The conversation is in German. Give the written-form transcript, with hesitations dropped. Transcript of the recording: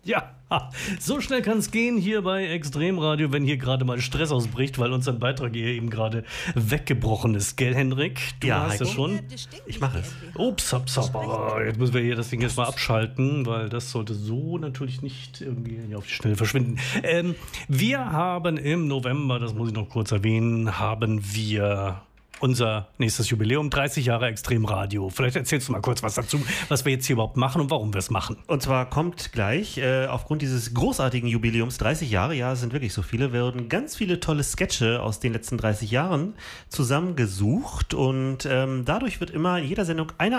Ja, so schnell kann es gehen hier bei Extremradio, wenn hier gerade mal Stress ausbricht, weil unser Beitrag hier eben gerade weggebrochen ist. Gell, Henrik? Du hast es schon. Ich mache es. Ups, jetzt müssen wir hier das Ding jetzt mal abschalten, weil das sollte so natürlich nicht irgendwie auf die Schnelle verschwinden. Wir haben im November, das muss ich noch kurz erwähnen, haben wir unser nächstes Jubiläum, 30 Jahre Extremradio. Vielleicht erzählst du mal kurz was dazu, was wir jetzt hier überhaupt machen und warum wir es machen. Und zwar kommt gleich, aufgrund dieses großartigen Jubiläums, 30 Jahre, ja, es sind wirklich so viele, werden ganz viele tolle Sketche aus den letzten 30 Jahren zusammengesucht und dadurch wird immer in jeder Sendung einer